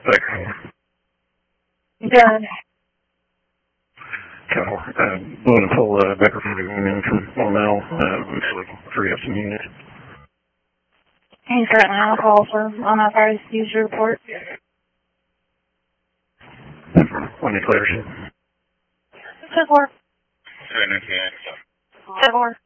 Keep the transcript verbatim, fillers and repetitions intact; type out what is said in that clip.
Baker. Done. Cal, uh, I'm going to pull uh, Becker from the union from Ormel. Uh, looks like free up some units. He's currently on call for unauthorized user report. When he clears. ten four. ten four.